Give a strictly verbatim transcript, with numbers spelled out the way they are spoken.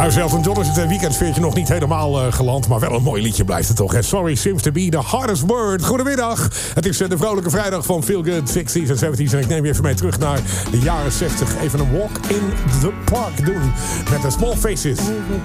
Nou, Elton John is het weekendsfeertje nog niet helemaal uh, geland. Maar wel een mooi liedje blijft het toch. Hè? Sorry seems to be the hardest word. Goedemiddag. Het is uh, de vrolijke vrijdag van Feel Good zestig's en zeventig's. En ik neem je even mee terug naar de jaren zestig. Even een walk in the park doen. Met de Small Faces.